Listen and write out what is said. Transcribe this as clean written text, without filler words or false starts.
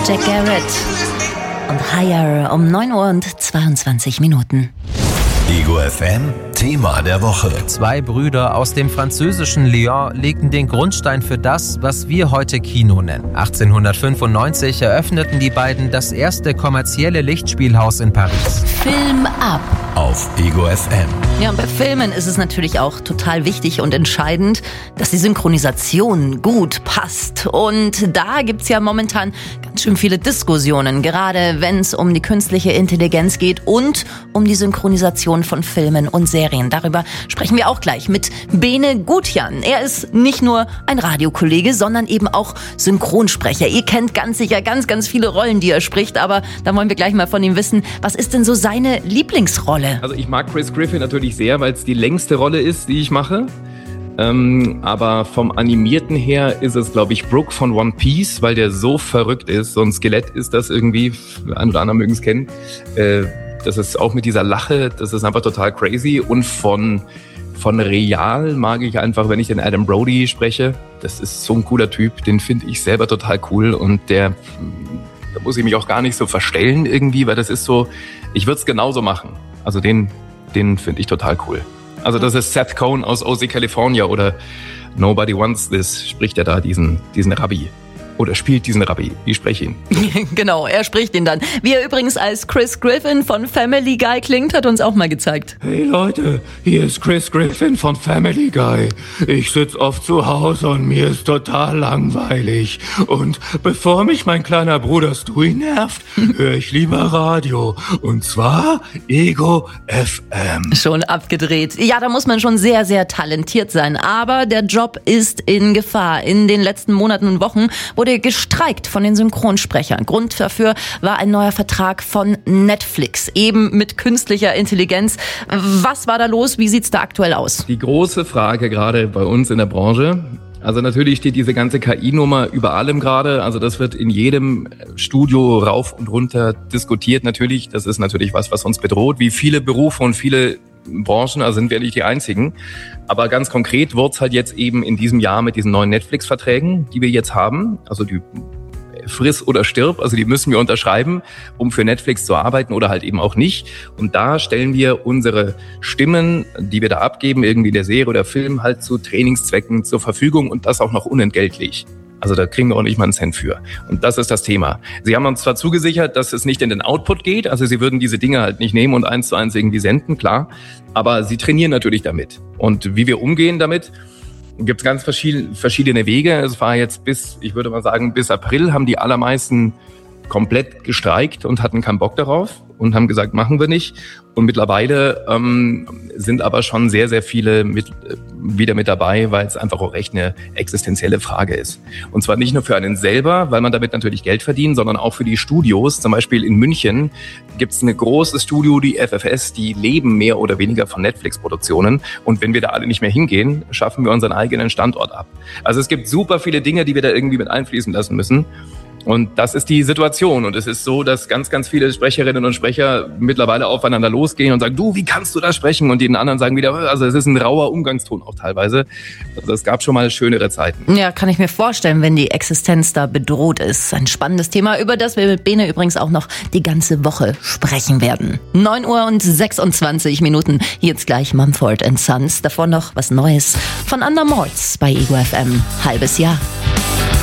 Jack Garrett und Higher um 9:22 Ego FM, Thema der Woche. Zwei Brüder aus dem französischen Lyon legten den Grundstein für das, was wir heute Kino nennen. 1895 eröffneten die beiden das erste kommerzielle Lichtspielhaus in Paris. Film ab auf Ego FM. Ja, und bei Filmen ist es natürlich auch total wichtig und entscheidend, dass die Synchronisation gut passt. Und da gibt's ja momentan ganz schön viele Diskussionen, gerade wenn es um die künstliche Intelligenz geht und um die Synchronisation von Filmen und Serien. Darüber sprechen wir auch gleich mit Bene Gutjan. Er ist nicht nur ein Radiokollege, sondern eben auch Synchronsprecher. Ihr kennt ganz sicher ganz viele Rollen, die er spricht, aber da wollen wir gleich mal von ihm wissen, was ist denn so seine Lieblingsrolle? Also ich mag Chris Griffin natürlich sehr, weil es die längste Rolle ist, die ich mache. Aber vom Animierten her ist es, glaube ich, Brook von One Piece, weil der so verrückt ist. So ein Skelett ist das irgendwie, ein oder andere mögen es kennen. Das ist auch mit dieser Lache, das ist einfach total crazy. Und von Real mag ich einfach, wenn ich den Adam Brody spreche. Das ist so ein cooler Typ, den finde ich selber total cool. Und da muss ich mich auch gar nicht so verstellen irgendwie, weil das ist so, ich würde es genauso machen. Also den finde ich total cool. Also das ist Seth Cohen aus OC California oder Nobody Wants This, spricht er da diesen Rabbi. Oder spielt diesen Rabbi. Ich spreche ihn. Genau, er spricht ihn dann. Wie er übrigens als Chris Griffin von Family Guy klingt, hat uns auch mal gezeigt. Hey Leute, hier ist Chris Griffin von Family Guy. Ich sitze oft zu Hause und mir ist total langweilig. Und bevor mich mein kleiner Bruder Stewie nervt, höre ich lieber Radio. Und zwar Ego FM. Schon abgedreht. Ja, da muss man schon sehr, sehr talentiert sein. Aber der Job ist in Gefahr. In den letzten Monaten und Wochen wurde gestreikt von den Synchronsprechern. Grund dafür war ein neuer Vertrag von Netflix, eben mit künstlicher Intelligenz. Was war da los? Wie sieht's da aktuell aus? Die große Frage gerade bei uns in der Branche, also natürlich steht diese ganze KI-Nummer über allem gerade, also das wird in jedem Studio rauf und runter diskutiert natürlich. Das ist natürlich was uns bedroht, wie viele Berufe und viele Branchen, also sind wir nicht die einzigen. Aber ganz konkret wird's halt jetzt eben in diesem Jahr mit diesen neuen Netflix-Verträgen, die wir jetzt haben, also die friss oder stirb, also die müssen wir unterschreiben, um für Netflix zu arbeiten oder halt eben auch nicht. Und da stellen wir unsere Stimmen, die wir da abgeben, irgendwie der Serie oder Film, halt zu Trainingszwecken zur Verfügung und das auch noch unentgeltlich. Also da kriegen wir auch nicht mal einen Cent für. Und das ist das Thema. Sie haben uns zwar zugesichert, dass es nicht in den Output geht, also sie würden diese Dinge halt nicht nehmen und 1:1 irgendwie senden, klar. Aber sie trainieren natürlich damit. Und wie wir umgehen damit, gibt es ganz verschiedene Wege. Es war jetzt bis April haben die allermeisten komplett gestreikt und hatten keinen Bock darauf und haben gesagt, machen wir nicht. Und mittlerweile sind aber schon sehr, sehr viele wieder mit dabei, weil es einfach auch echt eine existenzielle Frage ist. Und zwar nicht nur für einen selber, weil man damit natürlich Geld verdient, sondern auch für die Studios. Zum Beispiel in München gibt es ein großes Studio, die FFS, die leben mehr oder weniger von Netflix-Produktionen. Und wenn wir da alle nicht mehr hingehen, schaffen wir unseren eigenen Standort ab. Also es gibt super viele Dinge, die wir da irgendwie mit einfließen lassen müssen. Und das ist die Situation. Und es ist so, dass ganz viele Sprecherinnen und Sprecher mittlerweile aufeinander losgehen und sagen, du, wie kannst du da sprechen? Und den anderen sagen wieder, also es ist ein rauer Umgangston auch teilweise. Also es gab schon mal schönere Zeiten. Ja, kann ich mir vorstellen, wenn die Existenz da bedroht ist. Ein spannendes Thema, über das wir mit Bene übrigens auch noch die ganze Woche sprechen werden. 9:26. Jetzt gleich Mumford & Sons. Davor noch was Neues von Undermorts bei Ego FM. Halbes Jahr.